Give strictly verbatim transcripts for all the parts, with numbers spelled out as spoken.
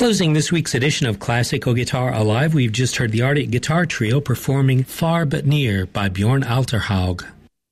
Closing this week's edition of Classical Guitar Alive, we've just heard the Arctic Guitar Trio performing Far But Near by Bjorn Alterhaug.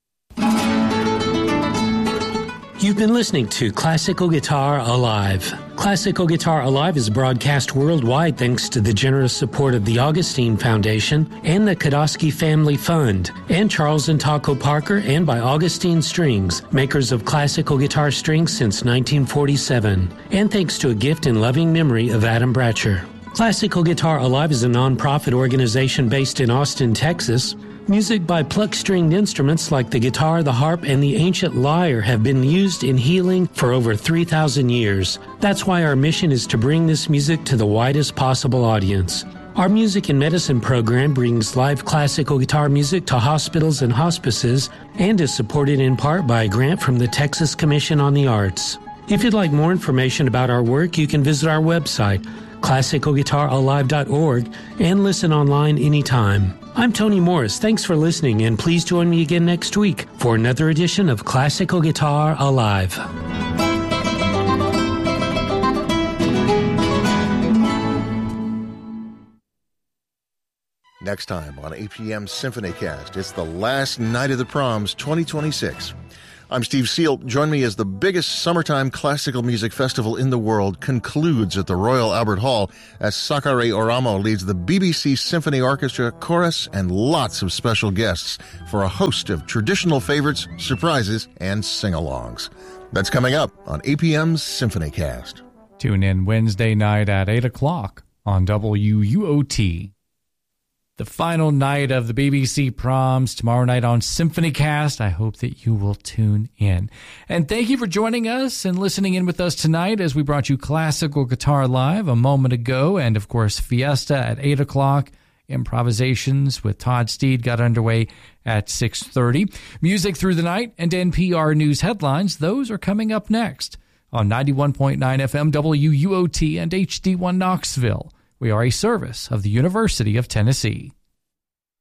You've been listening to Classical Guitar Alive. Classical Guitar Alive is broadcast worldwide thanks to the generous support of the Augustine Foundation and the Kodosky Family Fund, and Charles and Taco Parker, and by Augustine Strings, makers of classical guitar strings since nineteen forty-seven. And thanks to a gift in loving memory of Adam Bratcher. Classical Guitar Alive is a non-profit organization based in Austin, Texas. Music by pluck-stringed instruments like the guitar, the harp, and the ancient lyre have been used in healing for over three thousand years. That's why our mission is to bring this music to the widest possible audience. Our Music and Medicine program brings live classical guitar music to hospitals and hospices and is supported in part by a grant from the Texas Commission on the Arts. If you'd like more information about our work, you can visit our website, classical guitar alive dot org, and listen online anytime. I'm Tony Morris. Thanks for listening, and please join me again next week for another edition of Classical Guitar Alive. Next time on A P M SymphonyCast, it's the last night of the proms twenty twenty-six. I'm Steve Seal. Join me as the biggest summertime classical music festival in the world concludes at the Royal Albert Hall as Sakari Oramo leads the B B C Symphony Orchestra, chorus, and lots of special guests for a host of traditional favorites, surprises, and sing-alongs. That's coming up on A P M's SymphonyCast. Tune in Wednesday night at eight o'clock on W U O T. The final night of the B B C Proms tomorrow night on SymphonyCast. I hope that you will tune in. And thank you for joining us and listening in with us tonight as we brought you Classical Guitar Live a moment ago. And, of course, Fiesta at eight o'clock. Improvisations with Todd Steed got underway at six thirty. Music Through the Night and N P R News Headlines, those are coming up next on ninety-one point nine F M W U O T and H D one Knoxville. We are a service of the University of Tennessee.